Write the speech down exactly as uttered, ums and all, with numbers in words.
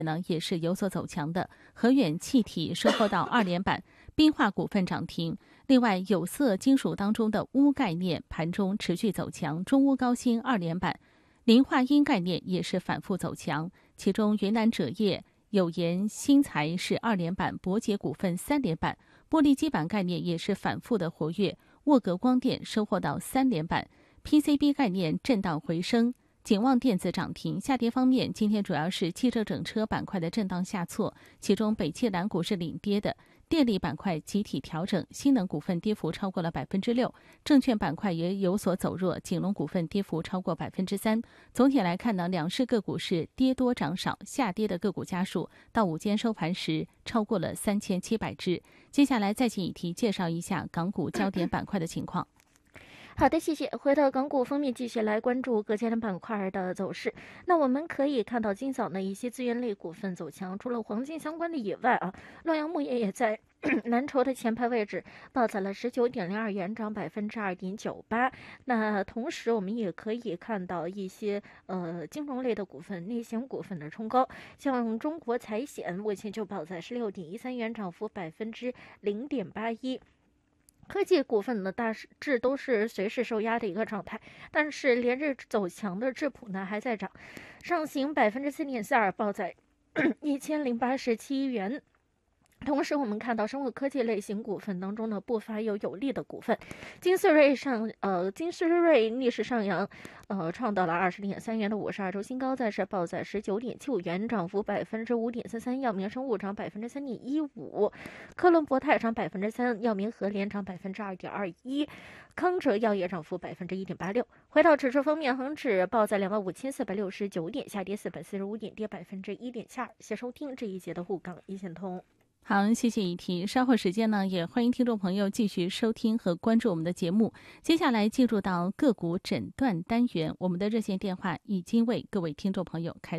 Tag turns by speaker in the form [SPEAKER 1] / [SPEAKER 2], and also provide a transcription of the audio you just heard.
[SPEAKER 1] 呢也是有所走强的，和远气体收获到二连板，冰化股份涨停。另外，有色金属当中的钨概念盘中持续走强，中钨高新二连板，磷化铟概念也是反复走强，其中云南锗业、有盐新材是二连板，博捷股份三连板，玻璃基板概念也是反复的活跃，沃格光电收获到三连板 ，P C B 概念震荡回升。景旺电子涨停，下跌方面，今天主要是汽车整车板块的震荡下挫，其中北汽蓝股是领跌的，电力板块集体调整，新能股份跌幅超过了百分之六，证券板块也有所走弱，景隆股份跌幅超过百分之三。总体来看呢，两市个股是跌多涨少，下跌的个股家数到午间收盘时超过了三千七百只。接下来再请以提介绍一下港股焦点板块的情况。
[SPEAKER 2] 好的，谢谢。回到港股方面，继续来关注各家的板块的走势。那我们可以看到，今早呢一些资源类股份走强，除了黄金相关的以外啊，洛阳钼业也在蓝筹的前排位置，报在了十九点零二元，涨百分之二点九八。那同时，我们也可以看到一些呃金融类的股份、内险股份的冲高，像中国财险目前就报在十六点一三元，涨幅百分之零点八一。科技股份呢，大致都是随时受压的一个状态，但是连日走强的智普呢还在涨，上行百分之四点四二，报在一千零八十七元。同时，我们看到生物科技类型股份当中呢，不乏有有利的股份。金斯瑞上，呃，金斯瑞逆势上扬，呃，创到了二十点三元的五十二周新高，再是报在十九点七五元，涨幅百分之五点三三。药明生物涨百分之三点一五，科伦博泰涨百分之三，药明和联涨百分之二点二一，康哲药业涨幅百分之一点八六。回到指数方面，恒指报在两万五千四百六十九点，下跌四百四十五点，跌百分之一点七二。谢收听这一节的沪港一线通。
[SPEAKER 1] 好，谢谢怡婷。稍后时间呢，也欢迎听众朋友继续收听和关注我们的节目。接下来进入到个股诊断单元，我们的热线电话已经为各位听众朋友开。